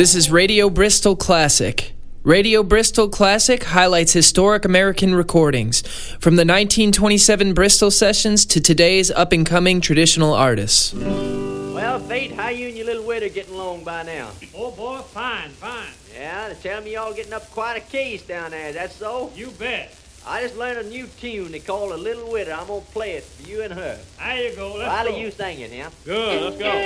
This is Radio Bristol Classic. Radio Bristol Classic highlights historic American recordings, from the 1927 Bristol sessions to today's up-and-coming traditional artists. Well, Fate, how you and your little widder getting along by now? Oh, boy, fine. Yeah, they tell me y'all getting up quite a case down there, is that so? You bet. I just learned a new tune they call A Little Widder. I'm gonna play it for you and her. There you go. Let's Riley, go. you sing it, yeah? Good, let's go.